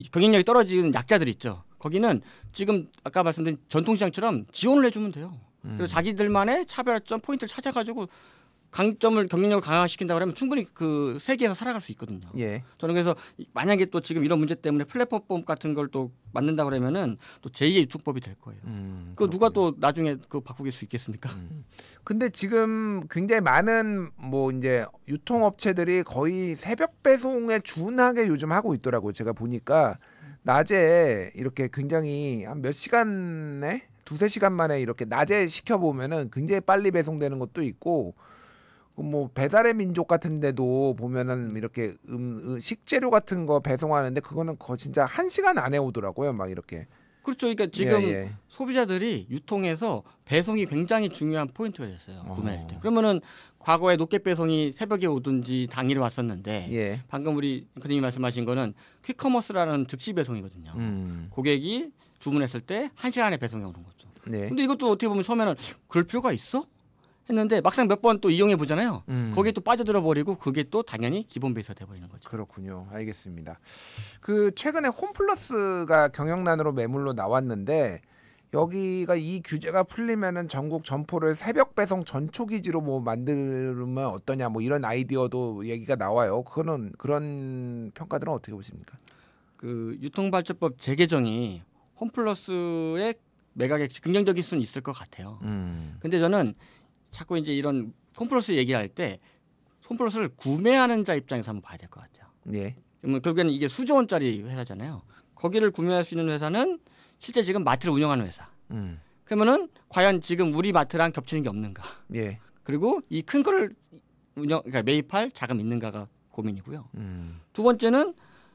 경쟁력이 떨어지는 약자들 있죠. 거기는 지금 아까 말씀드린 전통시장처럼 지원을 해주면 돼요. 그래서 자기들만의 차별점 포인트를 찾아가지고 강점을 경쟁력을 강화시킨다 그러면 충분히 그 세계에서 살아갈 수 있거든요. 예. 저는 그래서 만약에 또 지금 이런 문제 때문에 플랫폼 같은 걸 또 만든다 그러면은 또 제2의 유통법이 될 거예요. 그 누가 또 나중에 그 바꾸길 수 있겠습니까? 근데 지금 굉장히 많은 뭐 이제 유통업체들이 거의 새벽 배송에 준하게 요즘 하고 있더라고요. 제가 보니까 낮에 이렇게 굉장히 한 몇 시간에 두세 시간 만에 이렇게 낮에 시켜 보면은 굉장히 빨리 배송되는 것도 있고 뭐 배달의 민족 같은 데도 보면은 이렇게 식재료 같은 거 배송하는데 그거는 진짜 1시간 안에 오더라고요. 막 이렇게. 그렇죠. 그러니까 지금 예. 소비자들이 유통에서 배송이 굉장히 중요한 포인트가 됐어요. 구매할 때. 그러면은 과거에 높게 배송이 새벽에 오든지 당일에 왔었는데 예. 방금 우리 교수님이 말씀하신 거는 퀵커머스라는 즉시 배송이거든요. 고객이 주문했을 때 1시간 안에 배송이 오는 거죠. 네. 근데 이것도 어떻게 보면 처음에는 그럴 필요가 있어? 했는데 막상 몇 번 또 이용해 보잖아요. 거기에 또 빠져들어 버리고 그게 또 당연히 기본 베이스가 돼 버리는 거죠. 그렇군요. 알겠습니다. 그 최근에 홈플러스가 경영난으로 매물로 나왔는데 여기가 이 규제가 풀리면은 전국 점포를 새벽 배송 전초 기지로 뭐 만들면 어떠냐 뭐 이런 아이디어도 얘기가 나와요. 그런 평가들은 어떻게 보십니까? 그 유통발전법 재개정이 홈플러스의 매각에 긍정적일 수는 있을 것 같아요. 근데 저는 자꾸 이제 이런 홈플러스 얘기할 때 홈플러스를 구매하는 자 입장에서 한번 봐야 될 것 같아요. 예. 결국에는 이게 수조 원짜리 회사잖아요. 거기를 구매할 수 있는 회사는 실제 지금 마트를 운영하는 회사. 그러면은 과연 지금 우리 마트랑 겹치는 게 없는가? 예. 그리고 이 큰 거를 그러니까 매입할 자금 있는가가 고민이고요. 두 번째는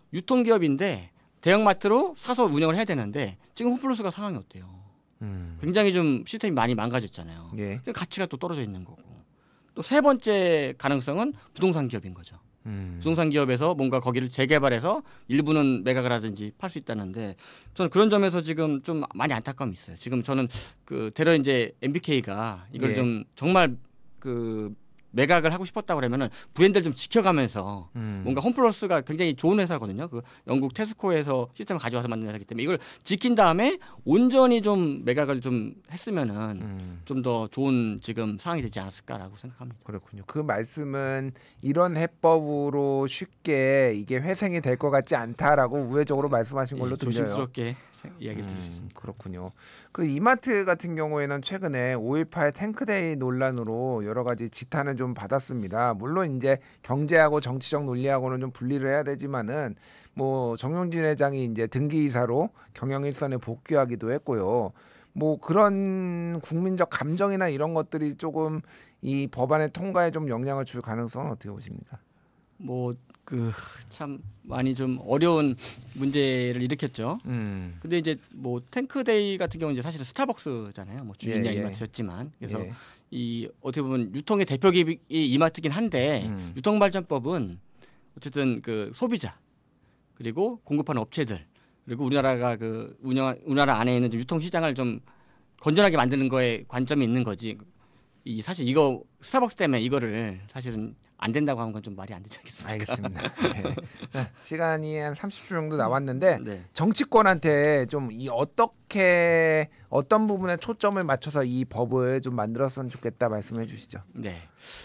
유통기업인데 대형마트로 사서 운영을 해야 되는데 지금 홈플러스가 상황이 어때요? 굉장히 좀 시스템이 많이 망가졌잖아요. 예. 가치가 또 떨어져 있는 거고. 또 세 번째 가능성은 부동산 기업인 거죠. 부동산 기업에서 뭔가 거기를 재개발해서 일부는 매각을 하든지 팔 수 있다는데 저는 그런 점에서 지금 좀 많이 안타까움이 있어요. 지금 저는 그 대려 이제 MBK가 이걸 예. 좀 정말 그 매각을 하고 싶었다고 그러면은 브랜드를 좀 지켜가면서 뭔가 홈플러스가 굉장히 좋은 회사거든요. 그 영국 테스코에서 시스템을 가져와서 만든 회사이기 때문에 이걸 지킨 다음에 온전히 좀 매각을 좀 했으면은 좀 더 좋은 지금 상황이 되지 않았을까라고 생각합니다. 그렇군요. 그 말씀은 이런 해법으로 쉽게 이게 회생이 될 것 같지 않다라고 우회적으로 말씀하신 걸로 들려요. 조심스럽게 이야기를 드릴 수 있습니다. 그렇군요. 그 이마트 같은 경우에는 최근에 5.18 탱크데이 논란으로 여러 가지 지탄을 좀 받았습니다. 물론 이제 경제하고 정치적 논리하고는 좀 분리를 해야 되지만은 뭐 정용진 회장이 이제 등기이사로 경영 일선에 복귀하기도 했고요. 뭐 그런 국민적 감정이나 이런 것들이 조금 이 법안의 통과에 좀 영향을 줄 가능성은 어떻게 보십니까? 뭐 그 참 많이 좀 어려운 문제를 일으켰죠. 근데 이제 뭐 탱크데이 같은 경우는 이제 사실은 스타벅스잖아요. 뭐 주인이 이마트였지만 그래서 예. 이 어떻게 보면 유통의 대표 기업이 이마트긴 한데 유통발전법은 어쨌든 그 소비자 그리고 공급하는 업체들 그리고 우리나라가 그 우리나라 안에 있는 유통 시장을 좀 건전하게 만드는 거에 관점이 있는 거지. 이 사실 이거 스타벅스 때문에 이거를 사실은 안 된다고 하는 건 좀 말이 안 되지 않겠습니까? 알겠습니다. 네. 시간이 한 30초 정도 남았는데 네. 정치권한테 좀 이 어떻게 어떤 부분에 초점을 맞춰서 이 법을 좀 만들었으면 좋겠다 말씀해 주시죠. 네.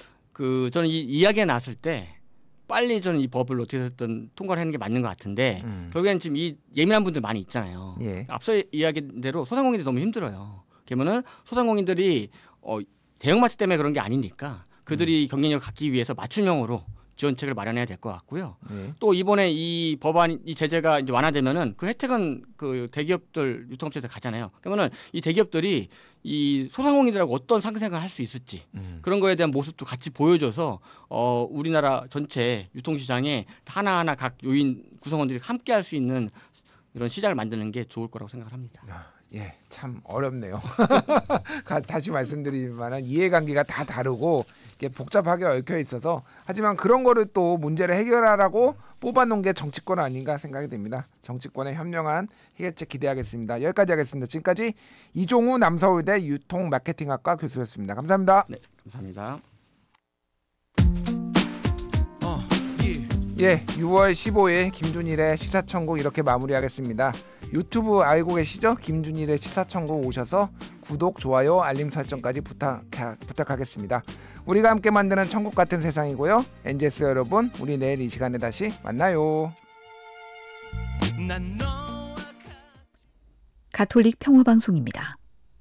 그 저는 이 이야기가 나왔을 때 빨리 저는 이 법을 어떻게 든 통과를 하는 게 맞는 것 같은데 결국에는 지금 이 예민한 분들 많이 있잖아요. 예. 앞서 이야기대로 소상공인들이 너무 힘들어요. 그러면은 소상공인들이 대형마트 때문에 그런 게 아니니까 그들이 경쟁력을 갖기 위해서 맞춤형으로 지원책을 마련해야 될 것 같고요. 또 이번에 이 법안 이 제재가 이제 완화되면은 그 혜택은 그 대기업들 유통업체들 가잖아요. 그러면은 이 대기업들이 이 소상공인들하고 어떤 상생을 할 수 있을지 그런 거에 대한 모습도 같이 보여줘서 우리나라 전체 유통시장에 하나하나 각 요인 구성원들이 함께 할 수 있는 이런 시장을 만드는 게 좋을 거라고 생각을 합니다. 예, 참 어렵네요. 다시 말씀드리지만 이해관계가 다 다르고 이게 복잡하게 얽혀 있어서 하지만 그런 거를 또 문제를 해결하라고 뽑아놓은 게 정치권 아닌가 생각이 됩니다. 정치권의 현명한 해결책 기대하겠습니다. 여기까지 하겠습니다. 지금까지 이종우 남서울대 유통마케팅학과 교수였습니다. 감사합니다. 네, 감사합니다. 예, 6월 15일 김준일의 시사천국 이렇게 마무리하겠습니다. 유튜브 알고 계시죠? 김준일의 시사천국 오셔서 구독, 좋아요, 알림 설정까지 부탁하겠습니다. 우리가 함께 만드는 천국 같은 세상이고요. NGS 여러분, 우리 내일 이 시간에 다시 만나요. 가톨릭 평화방송입니다.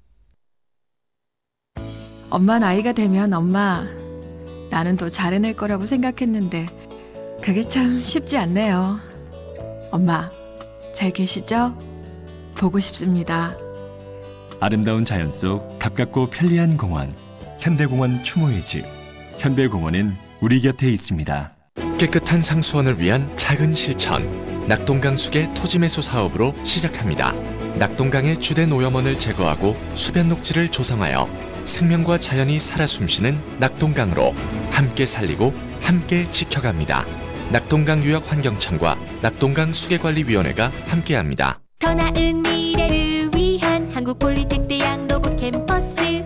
엄마 나이가 되면 엄마, 나는 더 잘해낼 거라고 생각했는데 그게 참 쉽지 않네요. 엄마, 잘 계시죠? 보고 싶습니다. 아름다운 자연 속 가깝고 편리한 공원, 현대공원 추모의 집. 현대공원은 우리 곁에 있습니다. 깨끗한 상수원을 위한 작은 실천, 낙동강 수계 토지매수 사업으로 시작합니다. 낙동강의 주된 오염원을 제거하고 수변 녹지를 조성하여 생명과 자연이 살아 숨쉬는 낙동강으로 함께 살리고 함께 지켜갑니다. 낙동강 유역환경청과 낙동강 수계관리위원회가 함께합니다. 더 나은 미래를 위한 한국폴리텍대학 로봇 캠퍼스,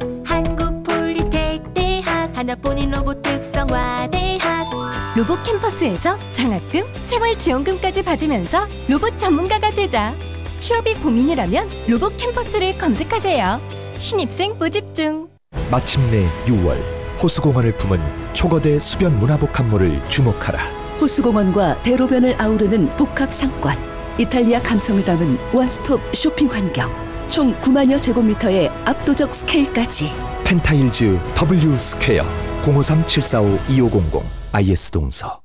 한국폴리텍대학 하나뿐인 로봇 특성화대학. 로봇 캠퍼스에서 장학금, 생활지원금까지 받으면서 로봇 전문가가 되자. 취업이 고민이라면 로봇 캠퍼스를 검색하세요. 신입생 모집 중. 마침내 6월, 호수공원을 품은 초거대 수변 문화복합물을 주목하라. 호수공원과 대로변을 아우르는 복합 상권, 이탈리아 감성을 담은 원스톱 쇼핑 환경, 총 9만여 제곱미터의 압도적 스케일까지. 펜타일즈 W 스퀘어 053-745-2500 IS동서.